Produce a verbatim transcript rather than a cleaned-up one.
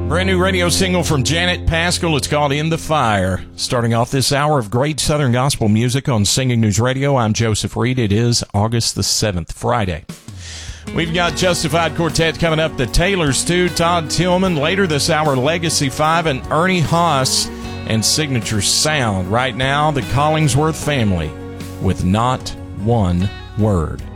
Brand new radio single from Janet Paschal. It's called In the Fire. Starting off this hour of great Southern gospel music on Singing News Radio, I'm Joseph Reed. It is August the seventh, Friday. We've got Justified Quartet coming up, the Taylors too, Todd Tillman. Later this hour, Legacy five and Ernie Haas and Signature Sound. Right now, the Collingsworth family with Not One Word.